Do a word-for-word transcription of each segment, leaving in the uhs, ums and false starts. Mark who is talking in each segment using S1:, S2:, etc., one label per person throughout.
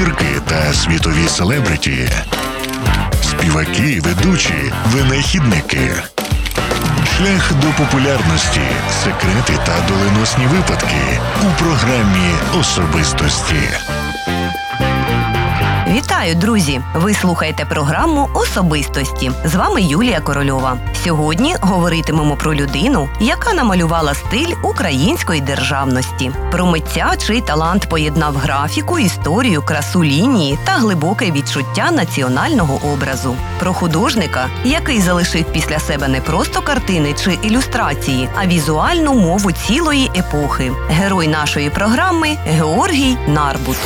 S1: зірки та світові селебриті, співаки, ведучі, винахідники. Шлях до популярності, секрети та доленосні випадки у програмі «Особистості».
S2: Вітаю, друзі! Ви слухаєте програму «Особистості». З вами Юлія Корольова. Сьогодні говоритимемо про людину, яка намалювала стиль української державності. Про митця, чий талант поєднав графіку, історію, красу лінії та глибоке відчуття національного образу. Про художника, який залишив після себе не просто картини чи ілюстрації, а візуальну мову цілої епохи. Герой нашої програми – Георгій Нарбут.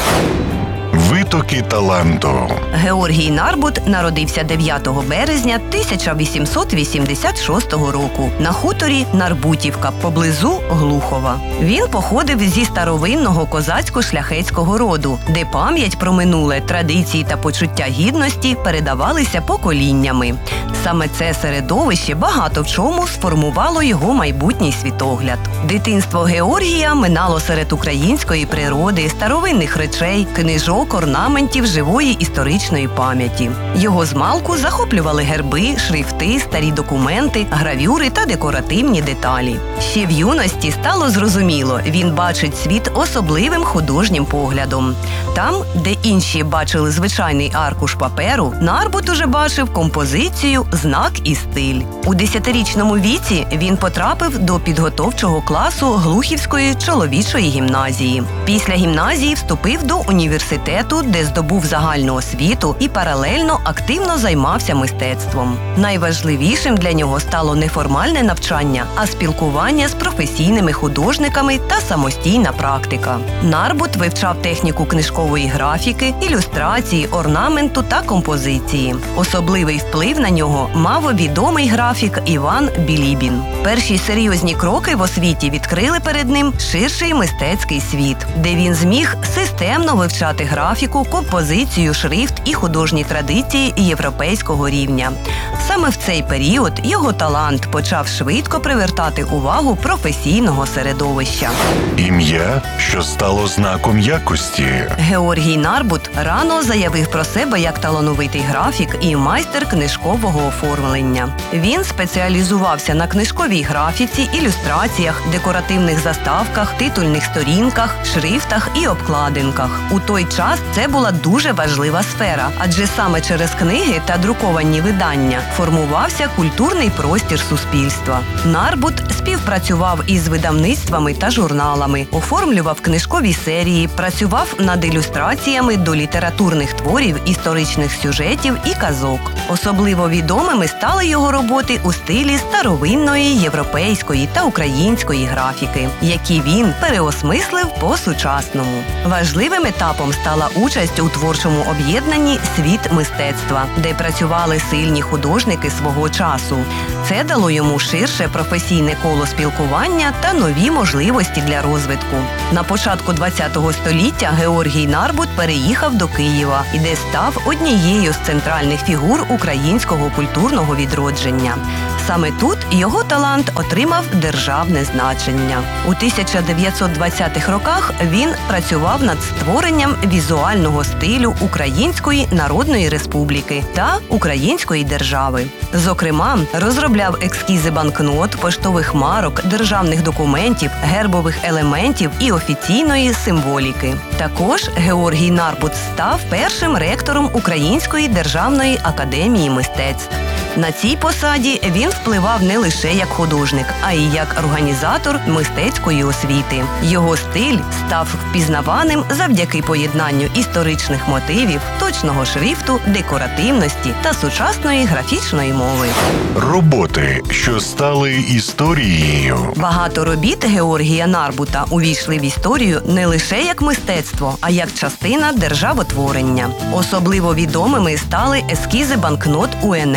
S1: Витоки таланту.
S2: Георгій Нарбут народився дев'ятого березня тисяча вісімсот вісімдесят шостого року на хуторі Нарбутівка поблизу Глухова. Він походив зі старовинного козацько-шляхетського роду, де пам'ять про минуле, традиції та почуття гідності передавалися поколіннями. Саме це середовище багато в чому сформувало його майбутній світогляд. Дитинство Георгія минало серед української природи, старовинних речей, книжок, орнаментів живої історичної пам'яті. Його змалку захоплювали герби, шрифти, старі документи, гравюри та декоративні деталі. Ще в юності стало зрозуміло, він бачить світ особливим художнім поглядом. Там, де інші бачили звичайний аркуш паперу, Нарбут уже бачив композицію, знак і стиль. У десятирічному віці він потрапив до підготовчого класу Глухівської чоловічої гімназії. Після гімназії вступив до університету, де здобув загальну освіту і паралельно активно займався мистецтвом. Найважливішим для нього стало не формальне навчання, а спілкування з професійними художниками та самостійна практика. Нарбут вивчав техніку книжкової графіки, ілюстрації, орнаменту та композиції. Особливий вплив на нього мав відомий графік Іван Білібін. Перші серйозні кроки в освіті відкрили перед ним ширший мистецький світ, де він зміг системно вивчати графіку, композицію, шрифт і художні традиції європейського рівня. Саме в цей період його талант почав швидко привертати увагу професійного середовища.
S1: Ім'я, що стало знаком якості.
S2: Георгій Нарбут рано заявив про себе як талановитий графік і майстер книжкового оформлення. Він спеціалізувався на книжковій графіці, ілюстраціях, декоративних заставках, титульних сторінках, шрифтах і обкладинках. У той час це була дуже важлива сфера, адже саме через книги та друковані видання формувався культурний простір суспільства. Нарбут співпрацював із видавництвами та журналами, оформлював книжкові серії, працював над ілюстраціями до літературних творів, історичних сюжетів і казок. Особливо відомими стали його роботи у стилі старовинної, європейської та української графіки, які він переосмислив по-сучасному. Важливим етапом стала участь у творчому об'єднанні «Світ мистецтва», де працювали сильні художники свого часу. Це дало йому ширше професійне коло спілкування та нові можливості для розвитку. На початку ХХ століття Георгій Нарбут переїхав до Києва, і де став однією з центральних фігур українського культурного відродження. Саме тут його талант отримав державне значення. У тисяча дев'ятсот двадцятих роках він працював над створенням візуального стилю Української Народної Республіки та Української держави. Зокрема, розробляв ескізи банкнот, поштових марок, державних документів, гербових елементів і офіційної символіки. Також Георгій Нарбут став першим ректором Української державної академії мистецтв. На цій посаді він впливав не лише як художник, а й як організатор мистецької освіти. Його стиль став впізнаваним завдяки поєднанню історичних мотивів, точного шрифту, декоративності та сучасної графічної мови.
S1: Роботи, що стали історією.
S2: Багато робіт Георгія Нарбута увійшли в історію не лише як мистецтво, а як частина державотворення. Особливо відомими стали ескізи банкнот УНР.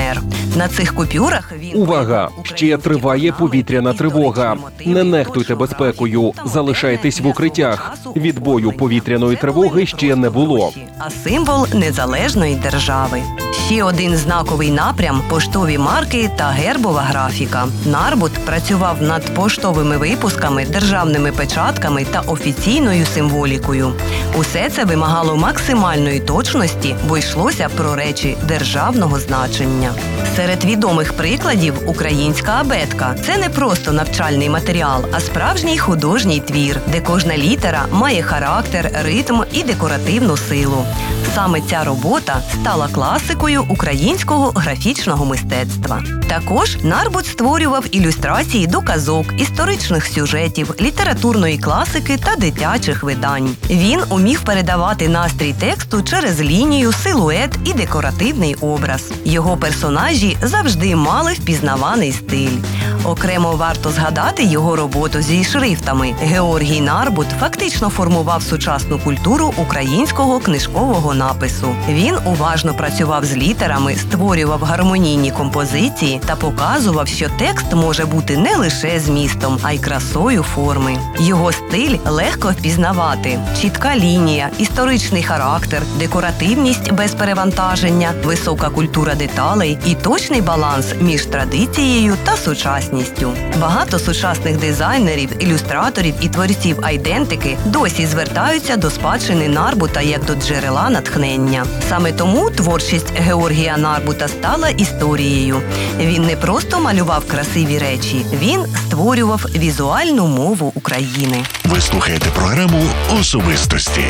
S2: На цих купюрах він...
S3: Увага! Ще триває повітряна тривога. Не нехтуйте безпекою. Залишайтесь в укриттях. Відбою повітряної тривоги ще не було.
S2: А символ незалежної держави. Ще один знаковий напрям – поштові марки та гербова графіка. Нарбут працював над поштовими випусками, державними печатками та офіційною символікою. Усе це вимагало максимальної точності, бо йшлося про речі державного значення. Серед відомих прикладів – українська абетка. Це не просто навчальний матеріал, а справжній художній твір, де кожна літера має характер, ритм і декоративну силу. Саме ця робота стала класикою українського графічного мистецтва. Також Нарбут створював ілюстрації до казок, історичних сюжетів, літературної класики та дитячих видань. Він умів передавати настрій тексту через лінію, силует і декоративний образ. Його персонажі завжди мали впізнаваний стиль. Окремо варто згадати його роботу зі шрифтами. Георгій Нарбут фактично формував сучасну культуру українського книжкового напису. Він уважно працював з літерами, створював гармонійні композиції та показував, що текст може бути не лише змістом, а й красою форми. Його стиль легко впізнавати. Чітка лінія, історичний характер, декоративність без перевантаження, висока культура деталей і точний баланс між традицією та сучасністю. Багато сучасних дизайнерів, ілюстраторів і творців айдентики досі звертаються до спадщини Нарбута як до джерела натхнення. Саме тому творчість Георгія Нарбута стала історією. Він не просто малював красиві речі, він створював візуальну мову України.
S1: Ви слухаєте програму «Особистості».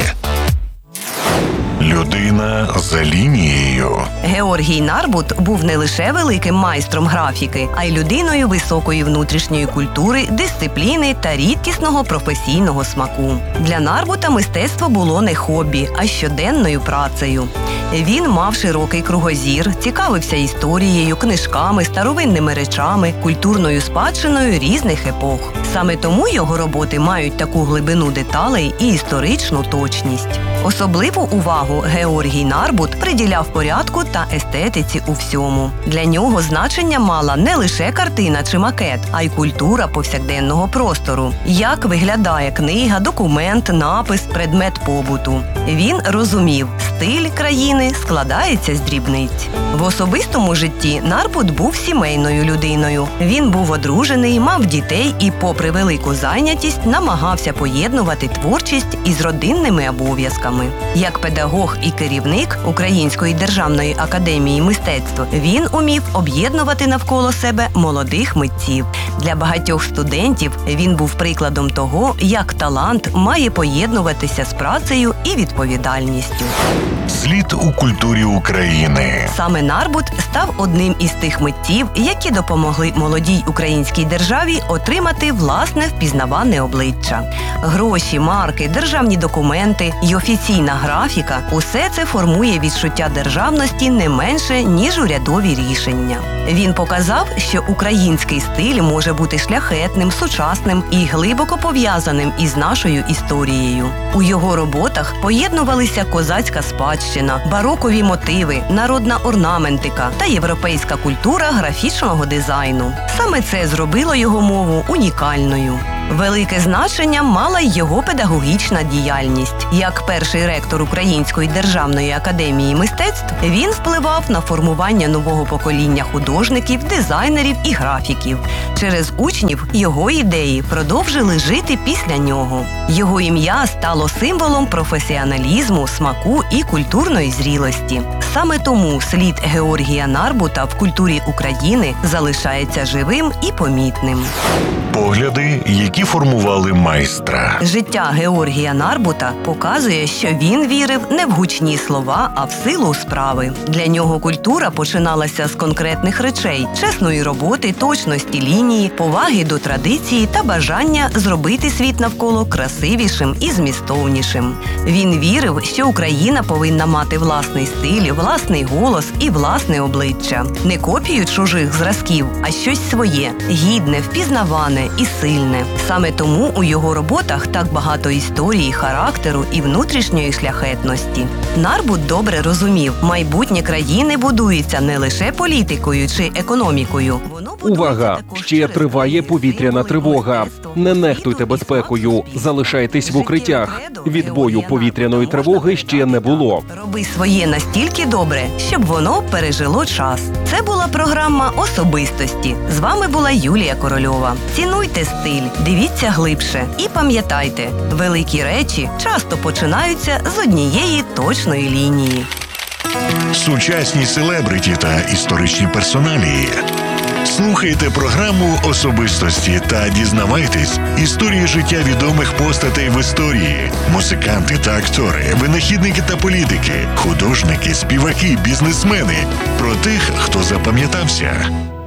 S1: Людина за лінією.
S2: Георгій Нарбут був не лише великим майстром графіки, а й людиною високої внутрішньої культури, дисципліни та рідкісного професійного смаку. Для Нарбута мистецтво було не хобі, а щоденною працею. Він мав широкий кругозір, цікавився історією, книжками, старовинними речами, культурною спадщиною різних епох. Саме тому його роботи мають таку глибину деталей і історичну точність. Особливу увагу Георгій Нарбут приділяв порядку та естетиці у всьому. Для нього значення мала не лише картина чи макет, а й культура повсякденного простору. Як виглядає книга, документ, напис, предмет побуту. Він розумів, стиль країни складається з дрібниць. В особистому житті Нарбут був сімейною людиною. Він був одружений, мав дітей і, попри велику зайнятість, намагався поєднувати творчість із родинними обов'язками. Як педагог і керівник Української державної академії мистецтв, він умів об'єднувати навколо себе молодих митців. Для багатьох студентів він був прикладом того, як талант має поєднуватися з працею і відповідальністю.
S1: Слід у культурі України.
S2: Саме Нарбут став одним із тих митців, які допомогли молодій українській державі отримати власне впізнаване обличчя. Гроші, марки, державні документи і офіційна графіка – усе це формує відчуття державності не менше, ніж урядові рішення. Він показав, що український стиль може бути шляхетним, сучасним і глибоко пов'язаним із нашою історією. У його роботах поєднувалися козацька спадщина, барокові мотиви, народна орнаментика та європейська культура графічного дизайну. Саме це зробило його мову унікальною. Велике значення мала й його педагогічна діяльність. Як перший ректор Української державної академії мистецтв, він впливав на формування нового покоління художників, дизайнерів і графіків. Через учнів його ідеї продовжили жити після нього. Його ім'я стало символом професіоналізму, смаку і культурної зрілості. Саме тому слід Георгія Нарбута в культурі України залишається живим і помітним.
S1: Погляди, які формували майстра.
S2: Життя Георгія Нарбута показує, що він вірив не в гучні слова, а в силу справи. Для нього культура починалася з конкретних речей – чесної роботи, точності лінії, поваги до традиції та бажання зробити світ навколо красивішим і змістовнішим. Він вірив, що Україна повинна мати власний стиль, власний голос і власне обличчя. Не копію чужих зразків, а щось своє, гідне, впізнаване і сильне. Саме тому у його роботах так багато історії, характеру і внутрішньої шляхетності. Нарбут добре розумів, майбутнє країни будується не лише політикою чи економікою. Воно будується
S3: Увага!
S2: також
S3: Ще
S2: через
S3: триває
S2: порядок,
S3: повітряна тривога.
S2: керівництво,
S3: Не нехтуйте безпекою. Залишайтесь в укриттях. Відбою повітряної тривоги ще не було.
S2: Роби своє настільки добре, щоб воно пережило час. Це була програма «Особистості». З вами була Юлія Корольова. Цінуйте стиль, дивіться глибше і пам'ятайте, великі речі часто починаються з однієї точної лінії.
S1: Сучасні селебриті та історичні персоналії. Слухайте програму «Особистості» та дізнавайтесь історії життя відомих постатей в історії. Музиканти та актори, винахідники та політики, художники, співаки, бізнесмени. Про тих, хто запам'ятався.